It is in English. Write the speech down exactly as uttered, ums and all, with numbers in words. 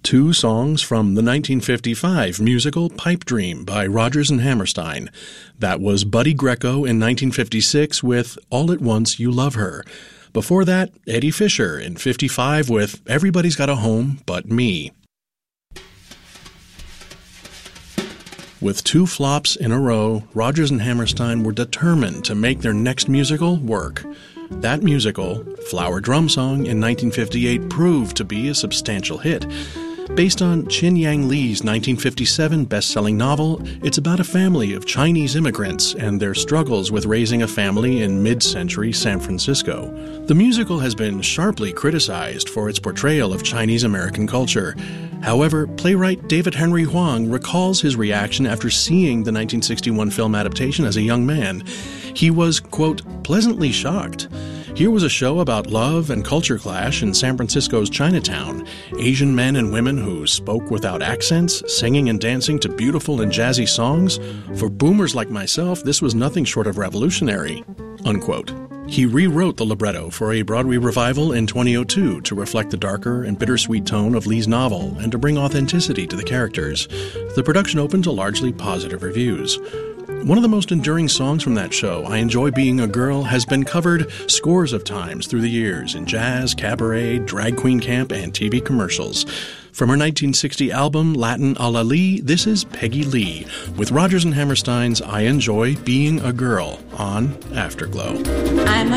two songs from the nineteen fifty-five musical Pipe Dream by Rodgers and Hammerstein. That was Buddy Greco in nineteen fifty-six with All at Once You Love Her. Before that, Eddie Fisher in fifty-five with Everybody's Got a Home But Me. With two flops in a row, Rodgers and Hammerstein were determined to make their next musical work. That musical, Flower Drum Song in nineteen fifty-eight, proved to be a substantial hit. Based on Qin Yang Li's nineteen fifty-seven best-selling novel, it's about a family of Chinese immigrants and their struggles with raising a family in mid-century San Francisco. The musical has been sharply criticized for its portrayal of Chinese-American culture. However, playwright David Henry Hwang recalls his reaction after seeing the nineteen sixty-one film adaptation as a young man. He was, quote, pleasantly shocked. Here was a show about love and culture clash in San Francisco's Chinatown. Asian men and women who spoke without accents, singing and dancing to beautiful and jazzy songs. For boomers like myself, this was nothing short of revolutionary, unquote. He rewrote the libretto for a Broadway revival in twenty oh two to reflect the darker and bittersweet tone of Li's novel and to bring authenticity to the characters. The production opened to largely positive reviews. One of the most enduring songs from that show, I Enjoy Being a Girl, has been covered scores of times through the years in jazz, cabaret, drag queen camp, and T V commercials. From her nineteen sixty album, Latin a la Lee, this is Peggy Lee with Rodgers and Hammerstein's I Enjoy Being a Girl on Afterglow. I'm